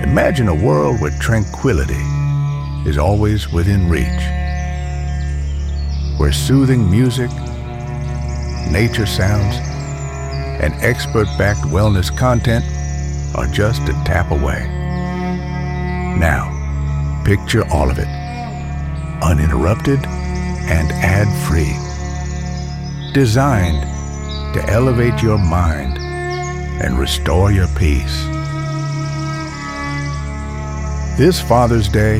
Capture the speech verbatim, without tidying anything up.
Imagine a world where tranquility is always within reach, where soothing music, nature sounds, and expert-backed wellness content are just a tap away. Now, picture all of it, uninterrupted and ad-free. Designed to elevate your mind and restore your peace. This Father's Day,